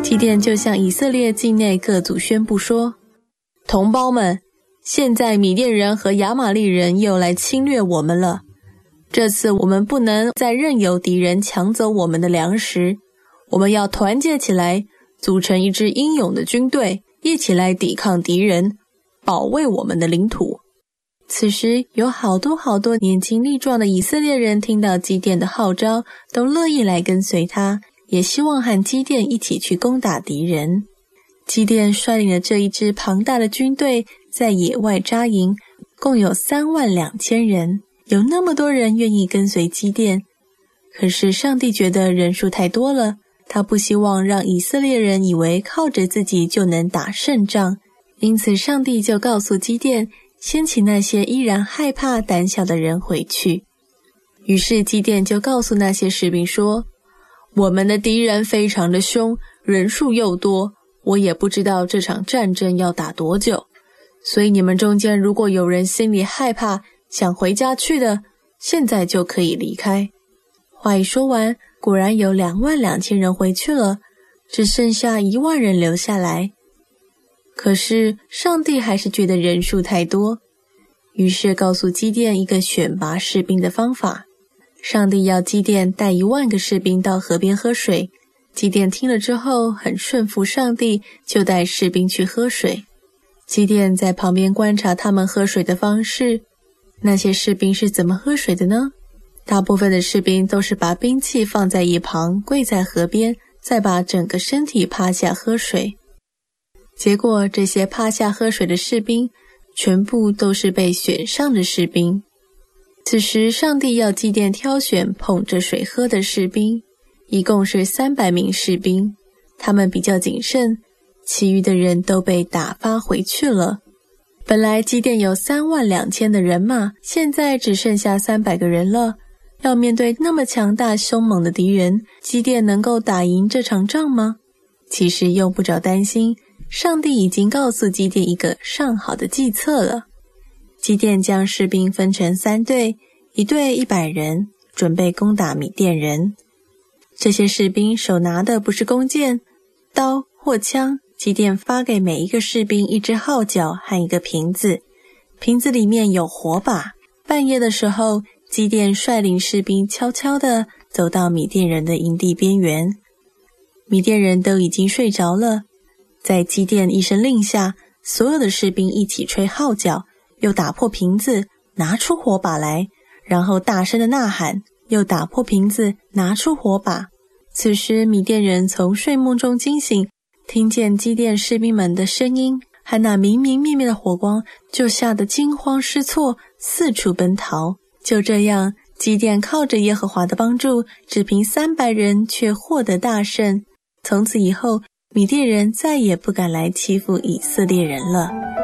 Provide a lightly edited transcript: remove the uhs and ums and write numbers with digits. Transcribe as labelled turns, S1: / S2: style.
S1: 基甸就向以色列境内各族宣布说，同胞们，现在米甸人和亚玛力人又来侵略我们了。这次我们不能再任由敌人抢走我们的粮食，我们要团结起来，组成一支英勇的军队，一起来抵抗敌人，保卫我们的领土。此时有好多年轻力壮的以色列人听到基甸的号召，都乐意来跟随他，也希望和基甸一起去攻打敌人。基甸率领了这一支庞大的军队在野外扎营，共有32000人，有那么多人愿意跟随基甸。可是上帝觉得人数太多了，他不希望让以色列人以为靠着自己就能打胜仗，因此上帝就告诉基甸，先请那些依然害怕胆小的人回去。于是基甸就告诉那些士兵说，我们的敌人非常的凶，人数又多，我也不知道这场战争要打多久，所以你们中间如果有人心里害怕，想回家去的，现在就可以离开。话一说完，果然有22000人回去了，只剩下1万人留下来。可是上帝还是觉得人数太多，于是告诉基甸一个选拔士兵的方法。上帝要基甸带1万个士兵到河边喝水，基甸听了之后很顺服上帝，就带士兵去喝水。基甸在旁边观察他们喝水的方式。那些士兵是怎么喝水的呢？大部分的士兵都是把兵器放在一旁，跪在河边，再把整个身体趴下喝水。结果这些趴下喝水的士兵全部都是被选上的士兵。此时上帝要基甸挑选捧着水喝的士兵，一共是300名士兵，他们比较谨慎，其余的人都被打发回去了。本来基甸有32000的人马，现在只剩下300个人了。要面对那么强大凶猛的敌人，基甸能够打赢这场仗吗？其实用不着担心，上帝已经告诉基甸一个上好的计策了。基甸将士兵分成3队，一队100人，准备攻打米甸人。这些士兵手拿的不是弓箭、刀或枪，基甸发给每一个士兵一只号角和一个瓶子，瓶子里面有火把。半夜的时候，基甸率领士兵悄悄地走到米甸人的营地边缘。米甸人都已经睡着了，在基甸一声令下，所有的士兵一起吹号角，又打破瓶子，拿出火把来，然后大声的呐喊，又打破瓶子，拿出火把。此时米甸人从睡梦中惊醒，听见基甸士兵们的声音和那明明灭灭的火光，就吓得惊慌失措，四处奔逃。就这样，基甸靠着耶和华的帮助，只凭300人却获得大胜。从此以后，米甸人再也不敢来欺负以色列人了。